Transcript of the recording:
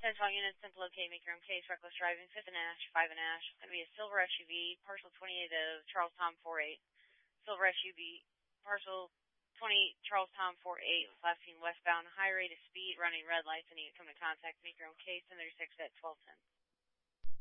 10-12 units, simple okay, make your own case, reckless driving, 5th and Ash, 5 and Ash. Going to be a silver SUV, parcel 28 of Charles Tom 48. Silver SUV, parcel 20 Charles Tom 48, last seen westbound, high rate of speed, running red lights, and you come to contact, make your own case, and 36 at 1210.